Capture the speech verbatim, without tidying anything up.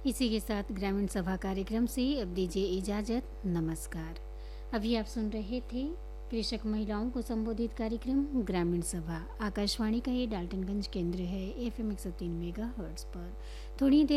इसी के साथ ग्रामीण सभा कार्यक्रम से अब दीजिए इजाज़त। नमस्कार। अभी आप सुन रहे थे कृषक महिलाओं को संबोधित कार्यक्रम ग्रामीण सभा। आकाशवाणी का ये डाल्टनगंज केंद्र है, एफ एम एक सौ तीन मेगा हर्ट्ज पर। थोड़ी देर